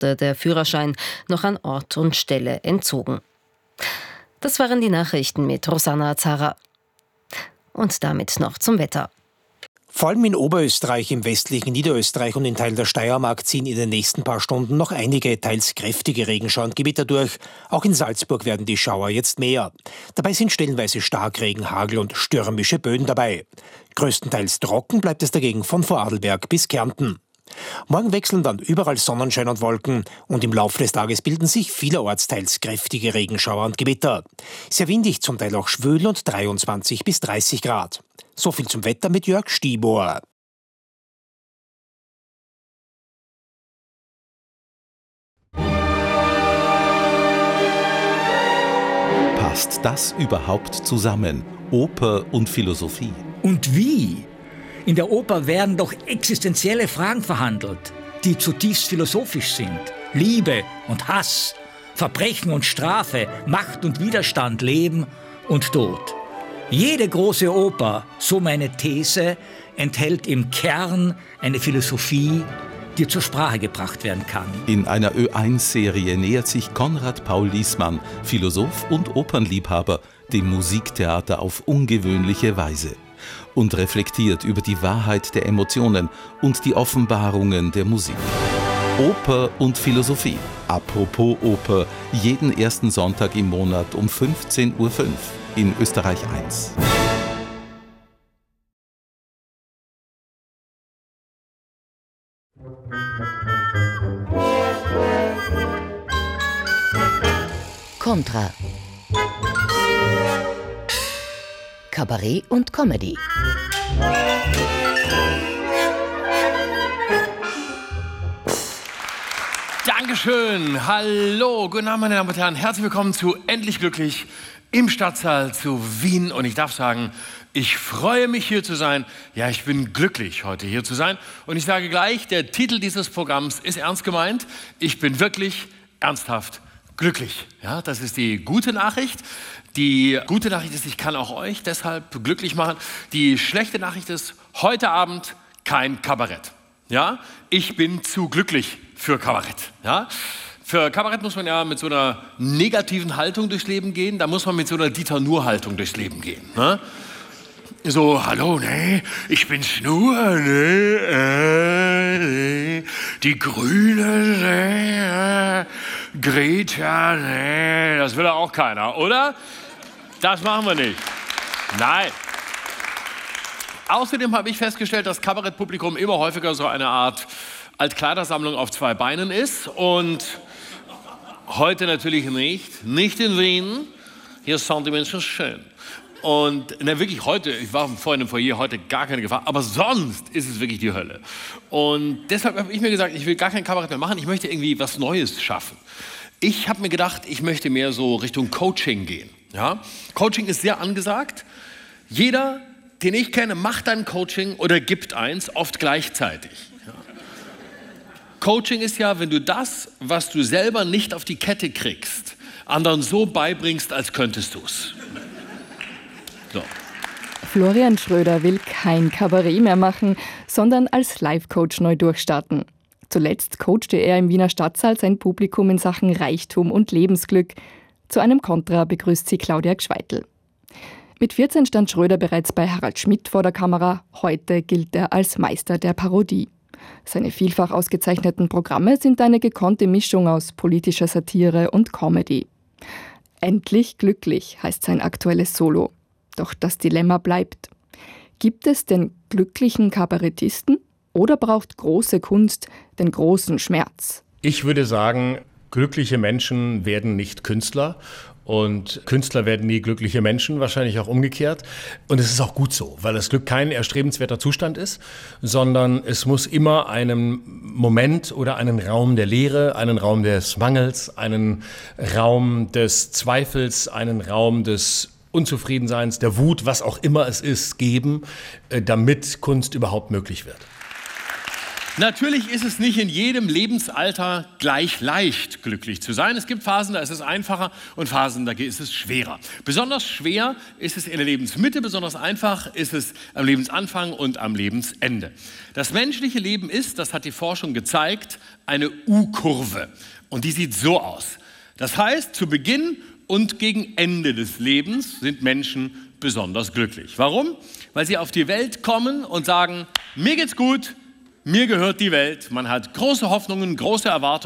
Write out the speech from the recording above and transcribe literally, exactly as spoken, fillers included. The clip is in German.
wurde der Führerschein noch an Ort und Stelle entzogen. Das waren die Nachrichten mit Rosanna Zara. Und damit noch zum Wetter. Vor allem in Oberösterreich, im westlichen Niederösterreich und in Teilen der Steiermark ziehen in den nächsten paar Stunden noch einige teils kräftige Regenschauer und Gewitter durch. Auch in Salzburg werden die Schauer jetzt mehr. Dabei sind stellenweise Starkregen, Hagel und stürmische Böen dabei. Größtenteils trocken bleibt es dagegen von Vorarlberg bis Kärnten. Morgen wechseln dann überall Sonnenschein und Wolken und im Laufe des Tages bilden sich vielerorts teils kräftige Regenschauer und Gewitter. Sehr windig, zum Teil auch schwül und dreiundzwanzig bis dreißig Grad. So viel zum Wetter mit Jörg Stiebohr. Passt das überhaupt zusammen? Oper und Philosophie? Und wie? In der Oper werden doch existenzielle Fragen verhandelt, die zutiefst philosophisch sind. Liebe und Hass, Verbrechen und Strafe, Macht und Widerstand, Leben und Tod. Jede große Oper, so meine These, enthält im Kern eine Philosophie, die zur Sprache gebracht werden kann. In einer Ö eins Serie nähert sich Konrad Paul Liessmann, Philosoph und Opernliebhaber, dem Musiktheater auf ungewöhnliche Weise und reflektiert über die Wahrheit der Emotionen und die Offenbarungen der Musik. Oper und Philosophie. Apropos Oper, jeden ersten Sonntag im Monat um fünfzehn Uhr fünf in Österreich eins. Contra. Kabarett und Comedy. Dankeschön. Hallo, guten Abend, meine Damen und Herren. Herzlich willkommen zu Endlich Glücklich im Stadtsaal zu Wien. Und ich darf sagen, ich freue mich, hier zu sein. Ja, ich bin glücklich, heute hier zu sein. Und ich sage gleich, der Titel dieses Programms ist ernst gemeint. Ich bin wirklich ernsthaft glücklich. Ja, das ist die gute Nachricht. Die gute Nachricht ist, ich kann auch euch deshalb glücklich machen. Die schlechte Nachricht ist, heute Abend kein Kabarett. Ja, ich bin zu glücklich für Kabarett. Ja, für Kabarett muss man ja mit so einer negativen Haltung durchs Leben gehen. Da muss man mit so einer Dieter-Nuhr-Haltung durchs Leben gehen. Ne? So, hallo, nee, ich bin's nur, nee, äh, nee, die Grüne, nee, äh, Greta, nee, das will ja auch keiner, oder? Das machen wir nicht. Nein. Außerdem habe ich festgestellt, dass Kabarettpublikum immer häufiger so eine Art Altkleidersammlung auf zwei Beinen ist und heute natürlich nicht, nicht in Wien, hier sind die Menschen schön. Und na, wirklich heute, ich war vorhin im Foyer, heute gar keine Gefahr, aber sonst ist es wirklich die Hölle. Und deshalb habe ich mir gesagt, ich will gar kein Kabarett mehr machen, ich möchte irgendwie was Neues schaffen. Ich habe mir gedacht, ich möchte mehr so Richtung Coaching gehen. Ja? Coaching ist sehr angesagt. Jeder, den ich kenne, macht ein Coaching oder gibt eins, oft gleichzeitig. Ja? Coaching ist ja, wenn du das, was du selber nicht auf die Kette kriegst, anderen so beibringst, als könntest du es. So. Florian Schröder will kein Kabarett mehr machen, sondern als Life-Coach neu durchstarten. Zuletzt coachte er im Wiener Stadtsaal sein Publikum in Sachen Reichtum und Lebensglück. Zu einem Kontra begrüßt sie Claudia Gschweitel. Mit vierzehn stand Schröder bereits bei Harald Schmidt vor der Kamera. Heute gilt er als Meister der Parodie. Seine vielfach ausgezeichneten Programme sind eine gekonnte Mischung aus politischer Satire und Comedy. Endlich glücklich heißt sein aktuelles Solo. Doch das Dilemma bleibt. Gibt es den glücklichen Kabarettisten oder braucht große Kunst den großen Schmerz? Ich würde sagen, glückliche Menschen werden nicht Künstler und Künstler werden nie glückliche Menschen, wahrscheinlich auch umgekehrt. Und es ist auch gut so, weil das Glück kein erstrebenswerter Zustand ist, sondern es muss immer einen Moment oder einen Raum der Leere, einen Raum des Mangels, einen Raum des Zweifels, einen Raum des Unzufriedenseins, der Wut, was auch immer es ist, geben, damit Kunst überhaupt möglich wird. Natürlich ist es nicht in jedem Lebensalter gleich leicht, glücklich zu sein. Es gibt Phasen, da ist es einfacher und Phasen, da ist es schwerer. Besonders schwer ist es in der Lebensmitte, besonders einfach ist es am Lebensanfang und am Lebensende. Das menschliche Leben ist, das hat die Forschung gezeigt, eine U-Kurve. Und die sieht so aus. Das heißt, zu Beginn und gegen Ende des Lebens sind Menschen besonders glücklich. Warum? Weil sie auf die Welt kommen und sagen, mir geht's gut, mir gehört die Welt. Man hat große Hoffnungen, große Erwartungen.